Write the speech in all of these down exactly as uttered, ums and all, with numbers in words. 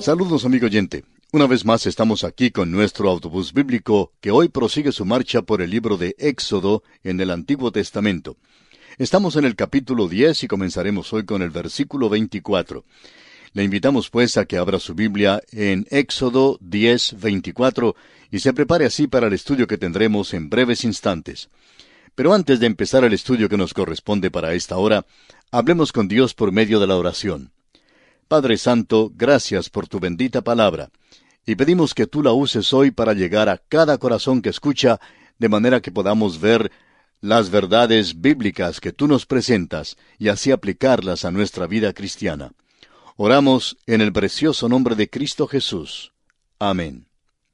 Saludos, amigo oyente. Una vez más estamos aquí con nuestro autobús bíblico que hoy prosigue su marcha por el libro de Éxodo en el Antiguo Testamento. Estamos en el capítulo diez y comenzaremos hoy con el versículo veinticuatro. Le invitamos pues a que abra su Biblia en Éxodo diez, veinticuatro y se prepare así para el estudio que tendremos en breves instantes. Pero antes de empezar el estudio que nos corresponde para esta hora, hablemos con Dios por medio de la oración. Padre Santo, gracias por tu bendita palabra, y pedimos que tú la uses hoy para llegar a cada corazón que escucha, de manera que podamos ver las verdades bíblicas que tú nos presentas, y así aplicarlas a nuestra vida cristiana. Oramos en el precioso nombre de Cristo Jesús. Amén.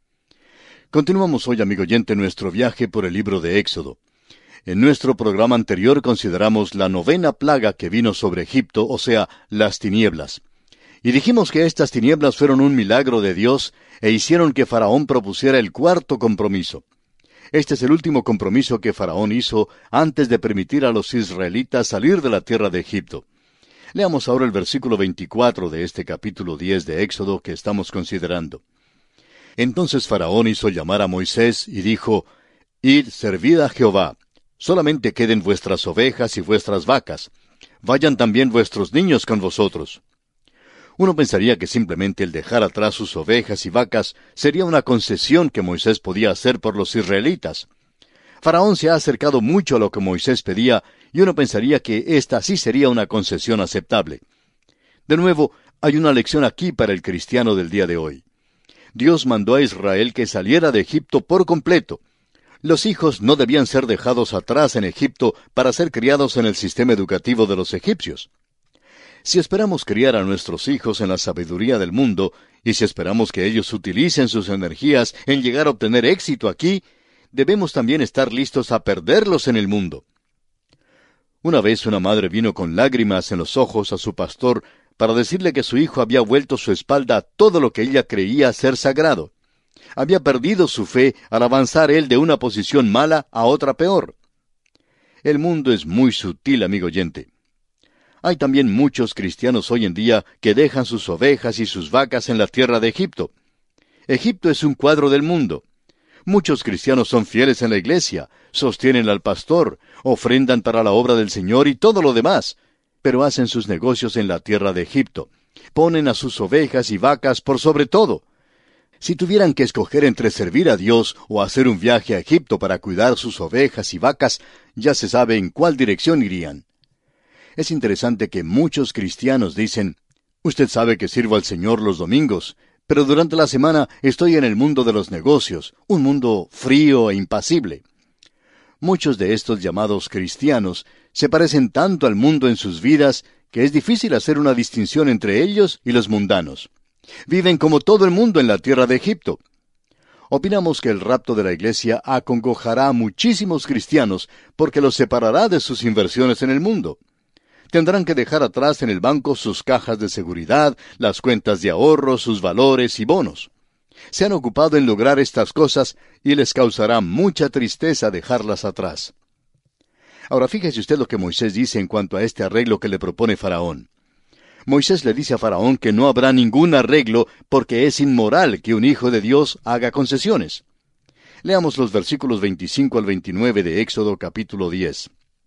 Continuamos hoy, amigo oyente, nuestro viaje por el libro de Éxodo. En nuestro programa anterior consideramos la novena plaga que vino sobre Egipto, o sea, las tinieblas. Y dijimos que estas tinieblas fueron un milagro de Dios e hicieron que Faraón propusiera el cuarto compromiso. Este es el último compromiso que Faraón hizo antes de permitir a los israelitas salir de la tierra de Egipto. Leamos ahora el versículo veinticuatro de este capítulo diez de Éxodo que estamos considerando. Entonces Faraón hizo llamar a Moisés y dijo: Id, servid a Jehová, solamente queden vuestras ovejas y vuestras vacas. Vayan también vuestros niños con vosotros. Uno pensaría que simplemente el dejar atrás sus ovejas y vacas sería una concesión que Moisés podía hacer por los israelitas. Faraón se ha acercado mucho a lo que Moisés pedía, y uno pensaría que esta sí sería una concesión aceptable. De nuevo, hay una lección aquí para el cristiano del día de hoy. Dios mandó a Israel que saliera de Egipto por completo. Los hijos no debían ser dejados atrás en Egipto para ser criados en el sistema educativo de los egipcios. Si esperamos criar a nuestros hijos en la sabiduría del mundo, y si esperamos que ellos utilicen sus energías en llegar a obtener éxito aquí, debemos también estar listos a perderlos en el mundo. Una vez una madre vino con lágrimas en los ojos a su pastor para decirle que su hijo había vuelto su espalda a todo lo que ella creía ser sagrado. Había perdido su fe al avanzar él de una posición mala a otra peor. El mundo es muy sutil, amigo oyente. Hay también muchos cristianos hoy en día que dejan sus ovejas y sus vacas en la tierra de Egipto. Egipto es un cuadro del mundo. Muchos cristianos son fieles en la iglesia, sostienen al pastor, ofrendan para la obra del Señor y todo lo demás, pero hacen sus negocios en la tierra de Egipto. Ponen a sus ovejas y vacas por sobre todo. Si tuvieran que escoger entre servir a Dios o hacer un viaje a Egipto para cuidar sus ovejas y vacas, ya se sabe en cuál dirección irían. Es interesante que muchos cristianos dicen: usted sabe que sirvo al Señor los domingos, pero durante la semana estoy en el mundo de los negocios, un mundo frío e impasible. Muchos de estos llamados cristianos se parecen tanto al mundo en sus vidas que es difícil hacer una distinción entre ellos y los mundanos. Viven como todo el mundo en la tierra de Egipto. Opinamos que el rapto de la iglesia acongojará a muchísimos cristianos porque los separará de sus inversiones en el mundo. Tendrán que dejar atrás en el banco sus cajas de seguridad, las cuentas de ahorro, sus valores y bonos. Se han ocupado en lograr estas cosas y les causará mucha tristeza dejarlas atrás. Ahora fíjese usted lo que Moisés dice en cuanto a este arreglo que le propone Faraón. Moisés le dice a Faraón que no habrá ningún arreglo porque es inmoral que un hijo de Dios haga concesiones. Leamos los versículos veinticinco al veintinueve de Éxodo capítulo diez.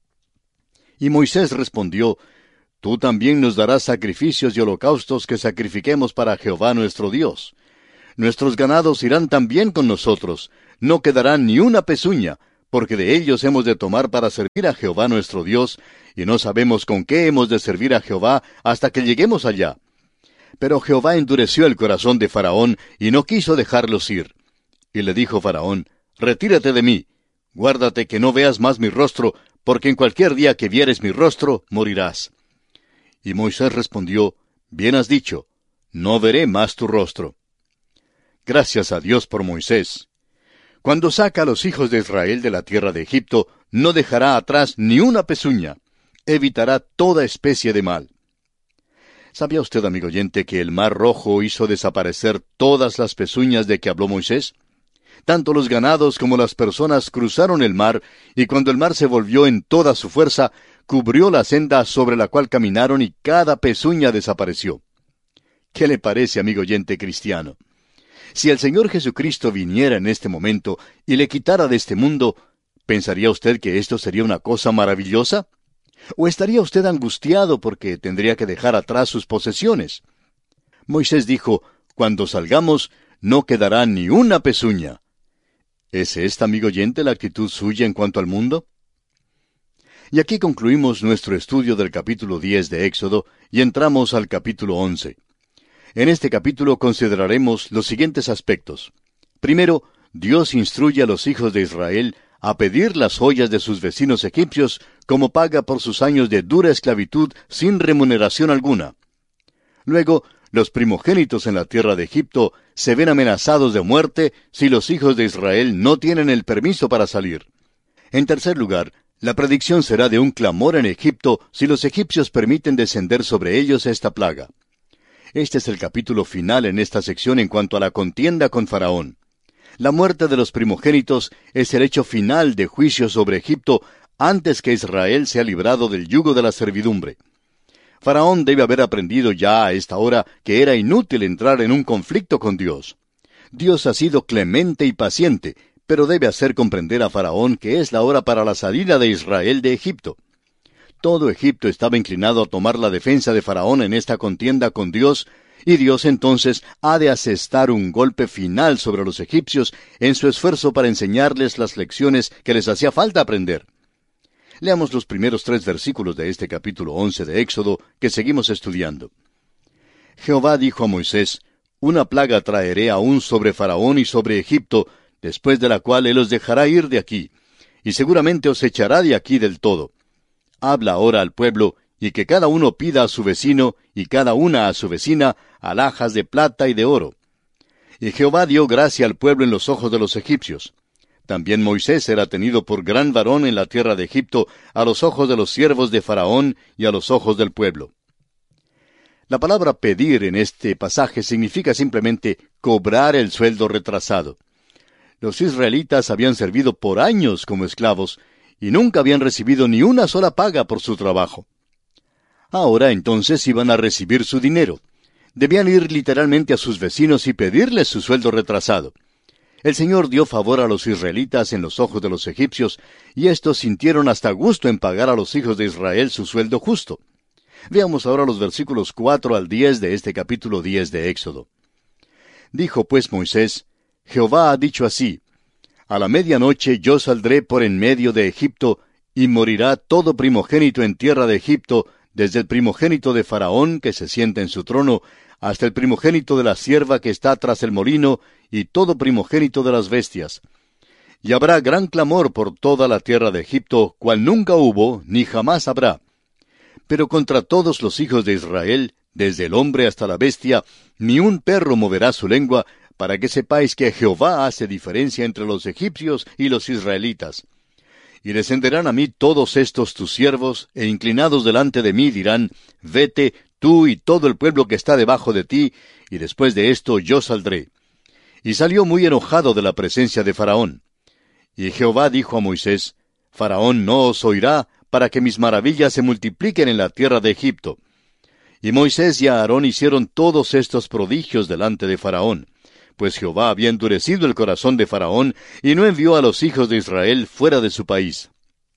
Y Moisés respondió: Tú también nos darás sacrificios y holocaustos que sacrifiquemos para Jehová nuestro Dios. Nuestros ganados irán también con nosotros, no quedará ni una pezuña, porque de ellos hemos de tomar para servir a Jehová nuestro Dios, y no sabemos con qué hemos de servir a Jehová hasta que lleguemos allá. Pero Jehová endureció el corazón de Faraón, y no quiso dejarlos ir. Y le dijo Faraón: Retírate de mí, guárdate que no veas más mi rostro, porque en cualquier día que vieres mi rostro, morirás. Y Moisés respondió: Bien has dicho, no veré más tu rostro. Gracias a Dios por Moisés. Cuando saca a los hijos de Israel de la tierra de Egipto, no dejará atrás ni una pezuña. Evitará toda especie de mal. ¿Sabía usted, amigo oyente, que el Mar Rojo hizo desaparecer todas las pezuñas de que habló Moisés? Tanto los ganados como las personas cruzaron el mar, y cuando el mar se volvió en toda su fuerza, cubrió la senda sobre la cual caminaron y cada pezuña desapareció. ¿Qué le parece, amigo oyente cristiano? Si el Señor Jesucristo viniera en este momento y le quitara de este mundo, ¿pensaría usted que esto sería una cosa maravillosa? ¿O estaría usted angustiado porque tendría que dejar atrás sus posesiones? Moisés dijo, cuando salgamos, no quedará ni una pezuña. ¿Es esta, amigo oyente, la actitud suya en cuanto al mundo? Y aquí concluimos nuestro estudio del capítulo diez de Éxodo y entramos al capítulo once. En este capítulo consideraremos los siguientes aspectos. Primero, Dios instruye a los hijos de Israel a pedir las joyas de sus vecinos egipcios como paga por sus años de dura esclavitud sin remuneración alguna. Luego, los primogénitos en la tierra de Egipto se ven amenazados de muerte si los hijos de Israel no tienen el permiso para salir. En tercer lugar, la predicción será de un clamor en Egipto si los egipcios permiten descender sobre ellos esta plaga. Este es el capítulo final en esta sección en cuanto a la contienda con Faraón. La muerte de los primogénitos es el hecho final de juicio sobre Egipto antes que Israel sea librado del yugo de la servidumbre. Faraón debe haber aprendido ya a esta hora que era inútil entrar en un conflicto con Dios. Dios ha sido clemente y paciente, pero debe hacer comprender a Faraón que es la hora para la salida de Israel de Egipto. Todo Egipto estaba inclinado a tomar la defensa de Faraón en esta contienda con Dios, y Dios entonces ha de asestar un golpe final sobre los egipcios en su esfuerzo para enseñarles las lecciones que les hacía falta aprender. Leamos los primeros tres versículos de este capítulo once de Éxodo que seguimos estudiando. Jehová dijo a Moisés, una plaga traeré aún sobre Faraón y sobre Egipto, después de la cual él os dejará ir de aquí, y seguramente os echará de aquí del todo. Habla ahora al pueblo, y que cada uno pida a su vecino, y cada una a su vecina, alhajas de plata y de oro. Y Jehová dio gracia al pueblo en los ojos de los egipcios. También Moisés era tenido por gran varón en la tierra de Egipto, a los ojos de los siervos de Faraón y a los ojos del pueblo. La palabra pedir en este pasaje significa simplemente cobrar el sueldo retrasado. Los israelitas habían servido por años como esclavos, y nunca habían recibido ni una sola paga por su trabajo. Ahora entonces iban a recibir su dinero. Debían ir literalmente a sus vecinos y pedirles su sueldo retrasado. El Señor dio favor a los israelitas en los ojos de los egipcios, y éstos sintieron hasta gusto en pagar a los hijos de Israel su sueldo justo. Veamos ahora los versículos cuatro al diez de este capítulo diez de Éxodo. Dijo pues Moisés, Jehová ha dicho así, a la medianoche yo saldré por en medio de Egipto, y morirá todo primogénito en tierra de Egipto, desde el primogénito de Faraón, que se sienta en su trono, hasta el primogénito de la sierva que está tras el molino, y todo primogénito de las bestias. Y habrá gran clamor por toda la tierra de Egipto, cual nunca hubo, ni jamás habrá. Pero contra todos los hijos de Israel, desde el hombre hasta la bestia, ni un perro moverá su lengua, para que sepáis que Jehová hace diferencia entre los egipcios y los israelitas. Y descenderán a mí todos estos tus siervos, e inclinados delante de mí dirán, vete, tú y todo el pueblo que está debajo de ti, y después de esto yo saldré. Y salió muy enojado de la presencia de Faraón. Y Jehová dijo a Moisés, Faraón no os oirá, para que mis maravillas se multipliquen en la tierra de Egipto. Y Moisés y Aarón hicieron todos estos prodigios delante de Faraón, pues Jehová había endurecido el corazón de Faraón, y no envió a los hijos de Israel fuera de su país.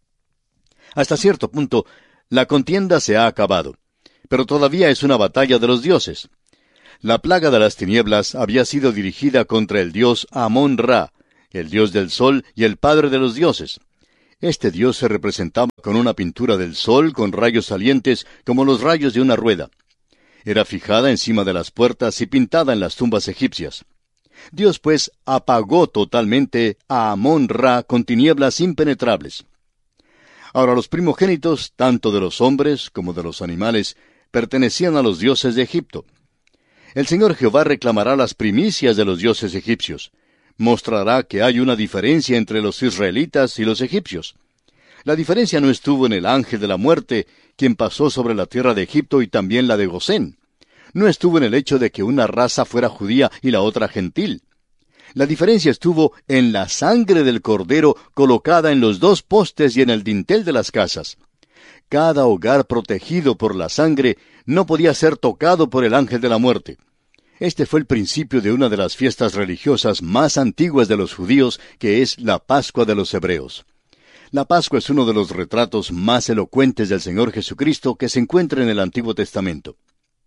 Hasta cierto punto, la contienda se ha acabado, pero todavía es una batalla de los dioses. La plaga de las tinieblas había sido dirigida contra el dios Amón-Ra, el dios del sol y el padre de los dioses. Este dios se representaba con una pintura del sol con rayos salientes como los rayos de una rueda. Era fijada encima de las puertas y pintada en las tumbas egipcias. Dios, pues, apagó totalmente a Amón-Ra con tinieblas impenetrables. Ahora los primogénitos, tanto de los hombres como de los animales, pertenecían a los dioses de Egipto. El Señor Jehová reclamará las primicias de los dioses egipcios. Mostrará que hay una diferencia entre los israelitas y los egipcios. La diferencia no estuvo en el ángel de la muerte, quien pasó sobre la tierra de Egipto y también la de Gosén. No estuvo en el hecho de que una raza fuera judía y la otra gentil. La diferencia estuvo en la sangre del cordero colocada en los dos postes y en el dintel de las casas. Cada hogar protegido por la sangre no podía ser tocado por el ángel de la muerte. Este fue el principio de una de las fiestas religiosas más antiguas de los judíos, que es la Pascua de los Hebreos. La Pascua es uno de los retratos más elocuentes del Señor Jesucristo que se encuentra en el Antiguo Testamento.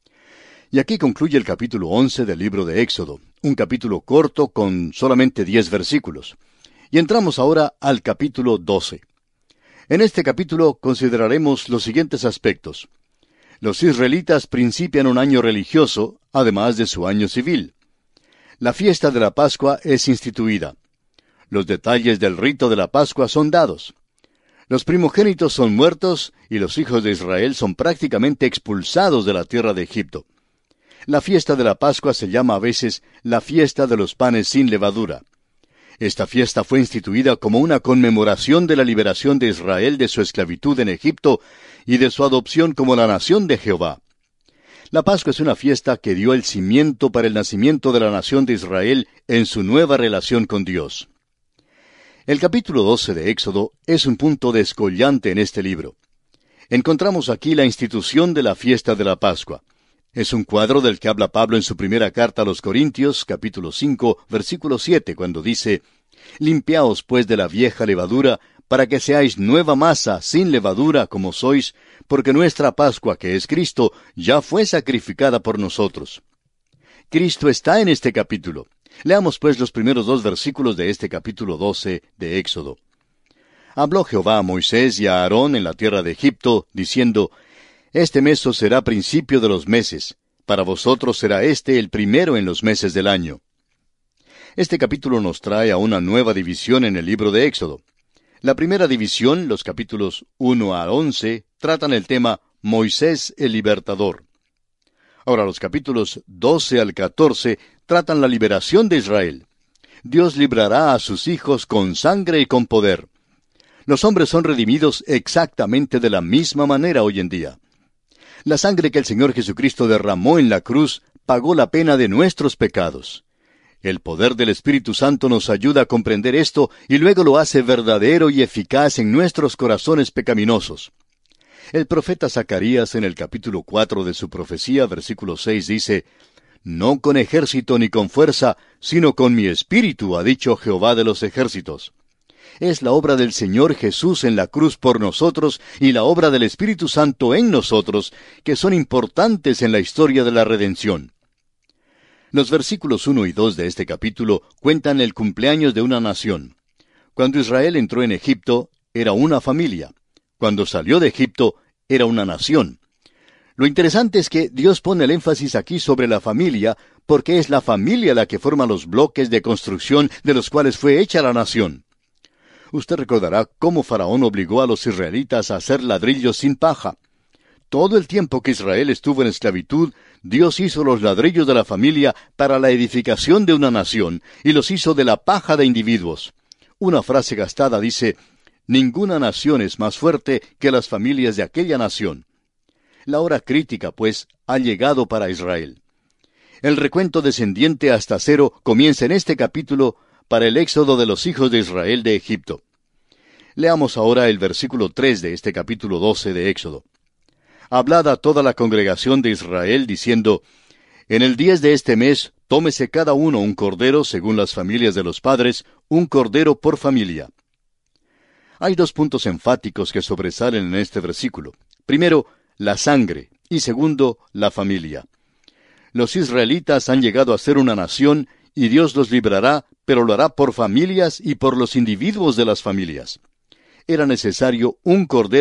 Y aquí concluye el capítulo once del libro de Éxodo, un capítulo corto con solamente diez versículos. Y entramos ahora al capítulo doce. En este capítulo consideraremos los siguientes aspectos. Los israelitas principian un año religioso, además de su año civil. La fiesta de la Pascua es instituida. Los detalles del rito de la Pascua son dados. Los primogénitos son muertos y los hijos de Israel son prácticamente expulsados de la tierra de Egipto. La fiesta de la Pascua se llama a veces la fiesta de los panes sin levadura. Esta fiesta fue instituida como una conmemoración de la liberación de Israel de su esclavitud en Egipto y de su adopción como la nación de Jehová. La Pascua es una fiesta que dio el cimiento para el nacimiento de la nación de Israel en su nueva relación con Dios. El capítulo doce de Éxodo es un punto descollante en este libro. Encontramos aquí la institución de la fiesta de la Pascua. Es un cuadro del que habla Pablo en su primera carta a los Corintios, capítulo cinco, versículo siete, cuando dice: «Limpiaos pues de la vieja levadura, para que seáis nueva masa, sin levadura, como sois, porque nuestra Pascua, que es Cristo, ya fue sacrificada por nosotros». Cristo está en este capítulo. Leamos pues los primeros dos versículos de este capítulo doce de Éxodo. «Habló Jehová a Moisés y a Aarón en la tierra de Egipto, diciendo: Este mes os será principio de los meses, para vosotros será este el primero en los meses del año». Este capítulo nos trae a una nueva división en el libro de Éxodo. La primera división, los capítulos uno a once, tratan el tema Moisés el libertador. Ahora los capítulos doce al catorce tratan la liberación de Israel. Dios librará a sus hijos con sangre y con poder. Los hombres son redimidos exactamente de la misma manera hoy en día. La sangre que el Señor Jesucristo derramó en la cruz pagó la pena de nuestros pecados. El poder del Espíritu Santo nos ayuda a comprender esto y luego lo hace verdadero y eficaz en nuestros corazones pecaminosos. El profeta Zacarías en el capítulo cuatro de su profecía, versículo seis, dice: «No con ejército ni con fuerza, sino con mi espíritu, ha dicho Jehová de los ejércitos». Es la obra del Señor Jesús en la cruz por nosotros y la obra del Espíritu Santo en nosotros que son importantes en la historia de la redención. Los versículos uno y dos de este capítulo cuentan el cumpleaños de una nación. Cuando Israel entró en Egipto, era una familia. Cuando salió de Egipto, era una nación. Lo interesante es que Dios pone el énfasis aquí sobre la familia, porque es la familia la que forma los bloques de construcción de los cuales fue hecha la nación. Usted recordará cómo Faraón obligó a los israelitas a hacer ladrillos sin paja. Todo el tiempo que Israel estuvo en esclavitud, Dios hizo los ladrillos de la familia para la edificación de una nación, y los hizo de la paja de individuos. Una frase gastada dice: «Ninguna nación es más fuerte que las familias de aquella nación». La hora crítica, pues, ha llegado para Israel. El recuento descendiente hasta cero comienza en este capítulo para el éxodo de los hijos de Israel de Egipto. Leamos ahora el versículo tres de este capítulo doce de Éxodo. «Hablad a toda la congregación de Israel, diciendo: En el diez de este mes, tómese cada uno un cordero según las familias de los padres, un cordero por familia». Hay dos puntos enfáticos que sobresalen en este versículo. Primero, la sangre, y segundo, la familia. Los israelitas han llegado a ser una nación, y Dios los librará, pero lo hará por familias y por los individuos de las familias. Era necesario un cordero